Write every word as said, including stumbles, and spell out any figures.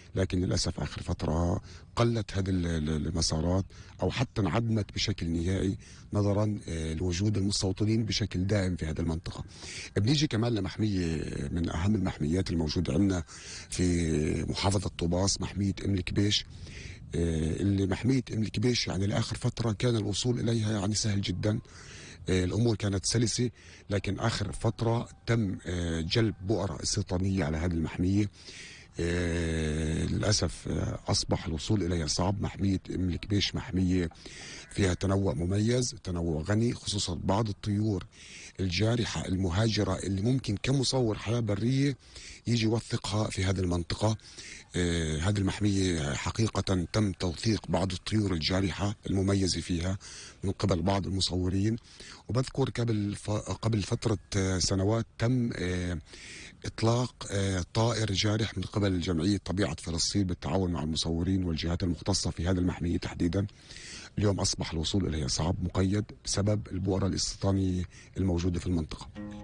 لكن للأسف آخر فترة قلت هذه المسارات أو حتى انعدمت بشكل نهائي نظرا لوجود المستوطنين بشكل دائم في هذه المنطقة. بنيجي كمان لمحمية من أهم المحميات الموجودة عندنا في محافظة طوباس، محمية أم الكبيش. اللي محمية أم الكبيش يعني لآخر فترة كان الوصول إليها يعني سهل جدا، الأمور كانت سلسة، لكن آخر فترة تم جلب بؤرة استيطانية على هذه المحمية. للأسف أصبح الوصول إليها صعب. محمية أم الكبيش محمية فيها تنوع مميز، تنوع غني، خصوصا بعض الطيور الجارحة المهاجرة اللي ممكن كمصور حياة برية يجي يوثقها في هذه المنطقة. آه هذه المحمية حقيقة تم توثيق بعض الطيور الجارحة المميزة فيها من قبل بعض المصورين. وبذكر قبل ف... قبل فترة آه سنوات تم آه إطلاق آه طائر جارح من قبل جمعية طبيعة فلسطين بالتعاون مع المصورين والجهات المختصة في هذه المحمية تحديدا. اليوم أصبح الوصول إليها صعب، مقيد بسبب البؤرة الاستيطانية الموجودة في المنطقة.